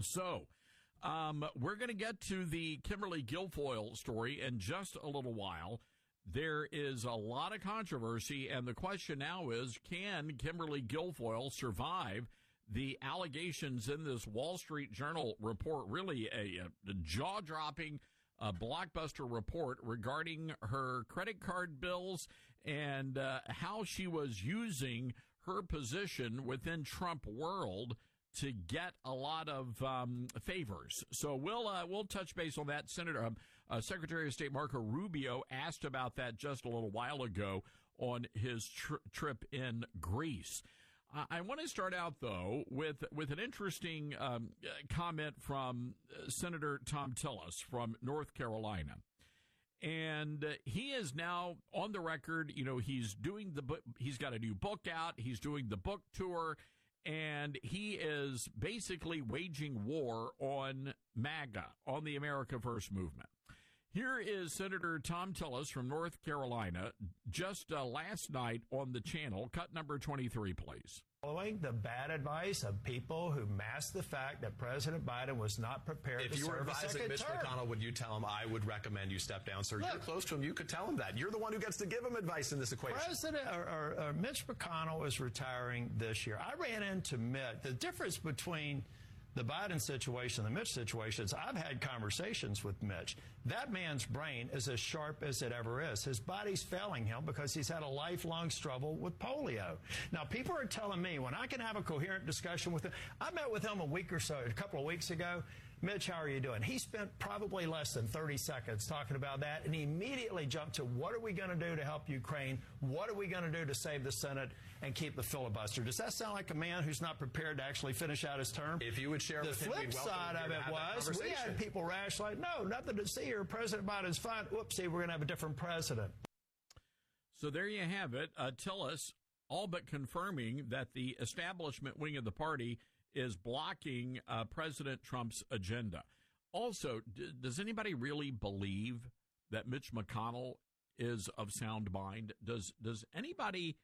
So, we're going to get to the Kimberly Guilfoyle story in just a little while. There is a lot of controversy, and the question now is, can Kimberly Guilfoyle survive the allegations in this Wall Street Journal report? Really a jaw-dropping blockbuster report regarding her credit card bills and how she was using her position within Trump world to get a lot of favors. So we'll touch base on that. Secretary of State Marco Rubio asked about that just a little while ago on his trip in Greece. I want to start out, though, with an interesting comment from Senator Thom Tillis from North Carolina. And he is now on the record. You know, he's doing the book. He's got a new book out. He's doing the book tour. And he is basically waging war on MAGA, on the America First movement. Here is Senator Thom Tillis from North Carolina just last night on the channel. Cut number 23, please. Following the bad advice of people who masked the fact that President Biden was not prepared to serve a second term. If you were advising Mitch McConnell, would you tell him, I would recommend you step down, sir? Look, you're close to him. You could tell him that. You're the one who gets to give him advice in this equation. Mitch McConnell is retiring this year. I ran into Mitch. The difference between the Biden situation and the Mitch situation is I've had conversations with Mitch. That man's brain is as sharp as it ever is. His body's failing him because he's had a lifelong struggle with polio. Now, people are telling me when I can have a coherent discussion with him. I met with him a couple of weeks ago. Mitch, how are you doing? He spent probably less than 30 seconds talking about that, and he immediately jumped to what are we going to do to help Ukraine? What are we going to do to save the Senate and keep the filibuster? Does that sound like a man who's not prepared to actually finish out his term? If you would share with him, the flip side of it was we had people rationalize, no, nothing to see here. President Biden's fine. Whoopsie, we're going to have a different president. So there you have it. Tillis all but confirming that the establishment wing of the party is blocking President Trump's agenda. Also, does anybody really believe that Mitch McConnell is of sound mind? Does anybody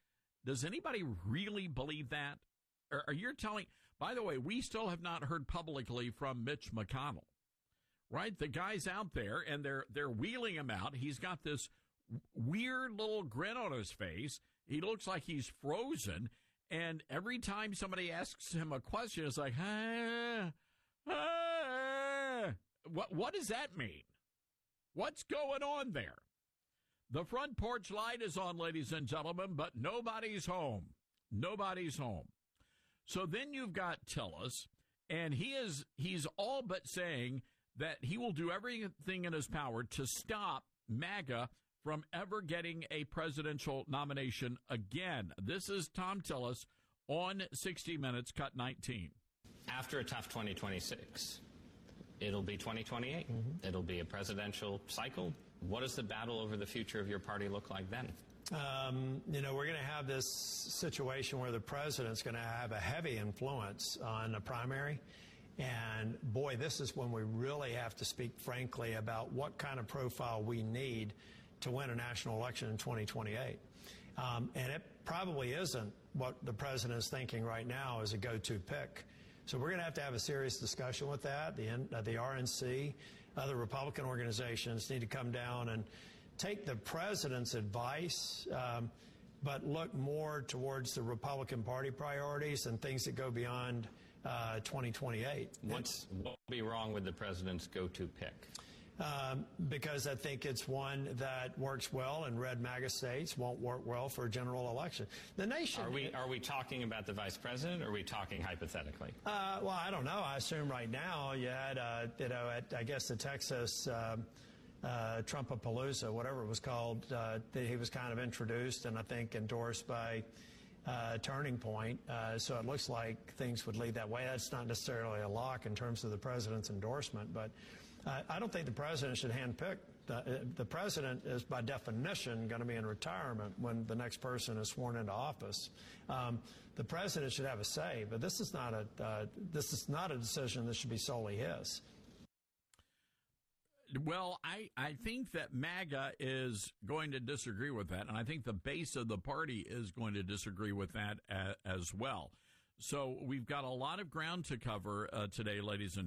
really believe that? Or are you telling? By the way, we still have not heard publicly from Mitch McConnell. Right, the guy's out there and they're wheeling him out. He's got this weird little grin on his face. He looks like he's frozen. And every time somebody asks him a question, it's like, What does that mean? What's going on there? The front porch light is on, ladies and gentlemen, but nobody's home. Nobody's home. So then you've got Tillis, and he's all but saying that he will do everything in his power to stop MAGA from ever getting a presidential nomination again. This is Thom Tillis on 60 Minutes, cut 19. After a tough 2026, it'll be 2028. Mm-hmm. It'll be a presidential cycle. What does the battle over the future of your party look like then? We're going to have this situation where the president's going to have a heavy influence on the primary. And, boy, this is when we really have to speak frankly about what kind of profile we need to win a national election in 2028. And it probably isn't what the president is thinking right now as a go-to pick. So we're going to have a serious discussion with that. The RNC, other Republican organizations need to come down and take the president's advice, but look more towards the Republican Party priorities and things that go beyond 2028. What will be wrong with the president's go-to pick? Because I think it's one that works well in red MAGA states, won't work well for a general election. The nation. Are we talking about the vice president, or are we talking hypothetically? Well, I don't know. I assume right now you had, I guess the Texas Trumpapalooza, whatever it was called, he was kind of introduced and I think endorsed by Turning Point. So it looks like things would lead that way. That's not necessarily a lock in terms of the president's endorsement, but I don't think the president should handpick. The president is, by definition, going to be in retirement when the next person is sworn into office. The president should have a say, but this is not a decision that should be solely his. Well, I think that MAGA is going to disagree with that, and I think the base of the party is going to disagree with that as well. So we've got a lot of ground to cover today, ladies and